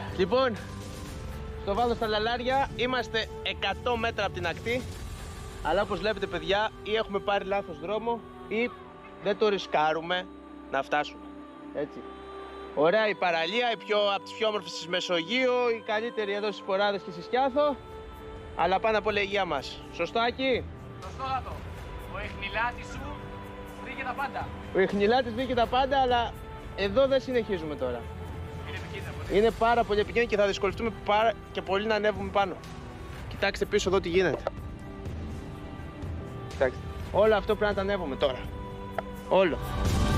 Λοιπόν, στο Βάδο στα Λαλάρια είμαστε 100 μέτρα από την ακτή. Αλλά όπως βλέπετε παιδιά, ή έχουμε πάρει λάθος δρόμο ή δεν το ρισκάρουμε να φτάσουμε. Έτσι. Ωραία η παραλία, από τις πιο όμορφες της Μεσογείου, η καλύτερη εδώ στις Ποράδες και στη Σκιάθο. Αλλά πάνω απ' όλα η υγεία μας. Σωστάκι? Σωστότατο. Ο Ιχνηλάτης σου βρήκε τα πάντα. Ο Ιχνηλάτης βρήκε τα πάντα, αλλά εδώ δεν συνεχίζουμε τώρα. Είναι επικίνδυνο. Είναι πάρα πολύ επικίνδυνο και θα δυσκολευτούμε πάρα και πολύ να ανέβουμε πάνω. Κοιτάξτε πίσω εδώ τι γίνεται. Κοιτάξτε. Όλο αυτό πρέπει να τα ανέβουμε τώρα. Όλο.